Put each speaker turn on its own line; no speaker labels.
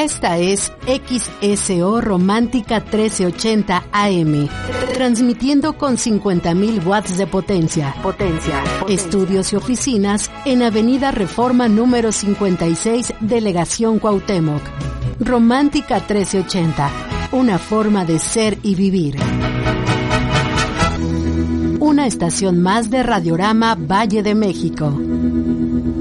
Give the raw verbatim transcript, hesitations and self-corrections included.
Esta es X S O Romántica trece ochenta A M, transmitiendo con cincuenta mil watts de potencia. Potencia. potencia. Estudios y oficinas en Avenida Reforma número cincuenta y seis, Delegación Cuauhtémoc. Romántica trece ochenta, una forma de ser y vivir. Una estación más de Radiorama Valle de México.